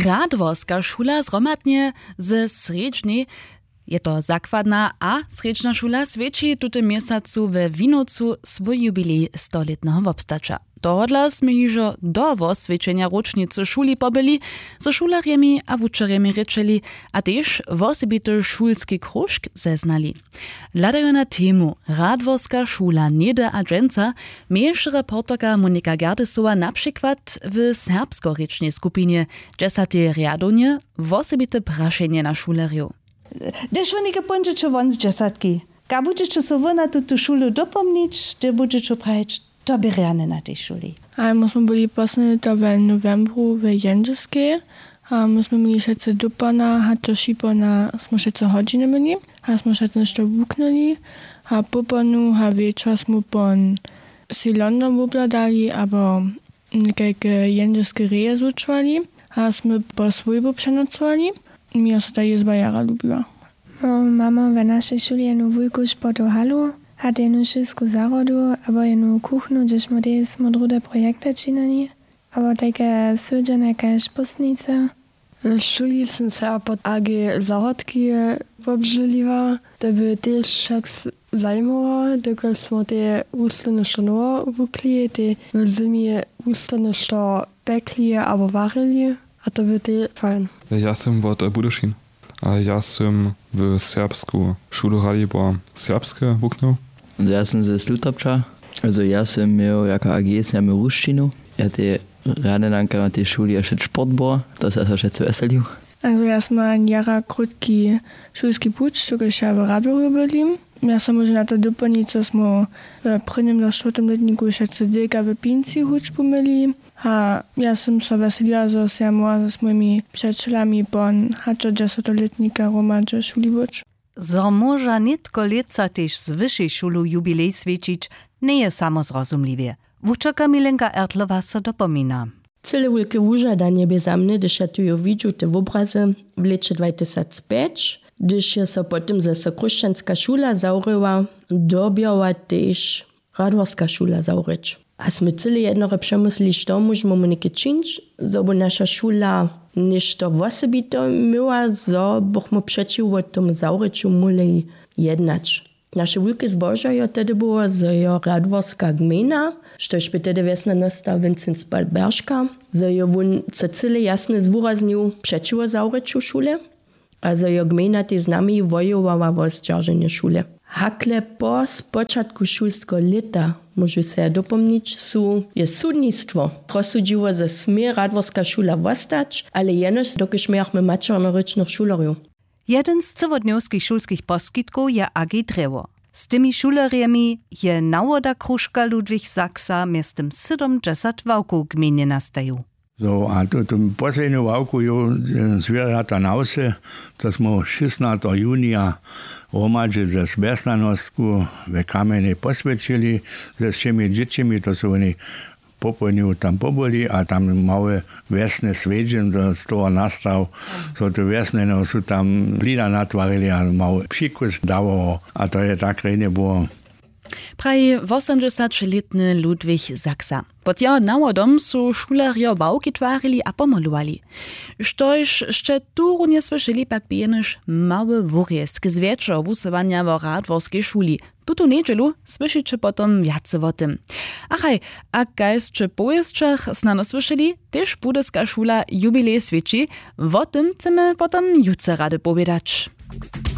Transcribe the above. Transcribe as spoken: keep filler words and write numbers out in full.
Radworska šula zhromadnie ze sredźnej, je to zakładna a sredźna šula, svědčí tuty měsacu we Winocu svoj jubilej stoletného wobstacza. Tohodla sme hižo do osvědčenia ročnicy šuli pobyli, so šularjemi a wučerjemi rečeli, a tež wosebity šulski kružk zeznali. Ladajo na temu Radworska šula Nede a Dženca miejež reporterka Monika Gardesova na przykład w serbsko-rečnej skupinie, gdzie sa te riadonje wosebite prašenje na šulerju. Gdyż oni pończycie won z dziesiątki, ka budecie so wy na tu szulu dopomnieć, gdy budecie prawić to bierane na tej szuli. A my jsme byli poslední to v novembru v Jędrzejskiej, a my jsme měli všetci dopana, a to šipona jsme všetci hodiny měli, a jsme všetci nešto vuknuli, a poponu a večer jsme pon si London obladali, abo někde jędrzejské reje zúčovali, a jsme po svojbu přenocovali. Mnie se ta jezba jara lubiła. Mama w naszej szuli jedną wujku sportu halu, hat jedną wszystko zarodu, albo jedną kuchnu, gdzieś my też modrude projekty czynili, albo takie sydzone jakaś postnice. W szuli jsem se pod A G zarodki obžiliła, to by też však zajmowało, dokud jsme te ústne štonovo uvukli, te v zimi ústne što pekli albo varili. A to by ty fajn. Ja sam od Budyszin, a ja sam w serbsku szulu Ralibor serbskie wuknął. Ja sam ze Slutopcza, also ja sam miał jako A G sam miał ruszczinu. Ja te rane nanka na tej szuli jeszcze sportbor, to jest also jeszcze weselił. Also ja sam ein jara krótki szulski pucz, tylko się w Radworju byli. Ja sam może na to dopełnić, co smo w prvním do čtvrtém letníku všetci deka v Pinci hučbu mieli. A ja som sa veseliła, že sa mohla s mojimi przyjacielami pon hačo desetolетника romadže šulivoč. Zo moža nitko leca tež z vyššej šulu jubilej svědčić, nie je samozrozumliwie. Wučerka Milenka Ertlova se dopomina. Cyle wielkie wużadanie bezamne, gdyż ja tu jo widziu te obrazy w lecie dwa tysiące pięć, gdyż ja so potem zase kruščanska šula zauryła, dobiała też Radworska šula zauryć. A sme cyle jednore przemyslili, što możemy mu niekie czynić, żeby nasza szula ništo wosebito miała, zo bochmo przeciw o tym zauryczu mogli jednać. Nasze wielkie zboża wtedy było z Radworska gmina, štož by tedy wiesna nastał Vincent Spalberżka, zo jo won co cyle jasne zwuraznił przeciw zauryczu szule, a zo jo gmina te z nami wojowała o zdzierżenie szule. Hakle po spočatku šulskiego leta, môžu sa dopomniť, sú, je súdnictvo. Rozsudžiło, že smie Radworska šula vostać, ale jenož dokiž miachme mačernoročných šulerjów. Jeden z cywodniowskich szulskich poskitków je A G Drewo. Z tymi szulerjemi je nawoda krużka Ludwig Saksa miestem siedemdziesiąt wałków gminie nastają. So, a tu tym poslednju wałku jo zwierzata nause, to smo šestnásteho junija romadže ze Sberstanostku v kamene posvedčili, ze všemi dzieciami, to sú oni popolniu tam poboli, a tam małe wiesne svedžen, z toho nastav, so to wiesne, no sú tam blída natvarili, a mały pšikus davo, a to je tak rejne było. Praji osemdziesięcioletny Ludwig Saksa. Pod jeho nawodom su šulerjo bałki twarili a pomolowali. Štož še tu runie słyszeli, pak bijeniš mały wurjesk z wieczo wusowania w Radworskiej szuli. Tutu niedzielu słyszycie potom wiace o tym. Achaj, a kajs czy pojezczach znano słyszeli, też budyska szula jubilej świeci, o tym chcemy potom jutro rady powiedzieć.